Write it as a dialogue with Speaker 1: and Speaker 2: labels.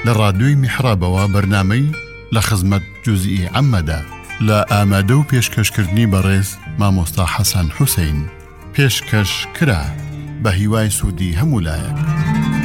Speaker 1: لە ڕادیۆی میحرابەوە بەرنامەی لە خزمەت جوزئی عەممەدا لە ئامادە و پێشکەشکردنی بەڕێز مامۆستا حەسەن حوسەین پێشکەش کرا بە هیوای سوودی هەموو لایەک.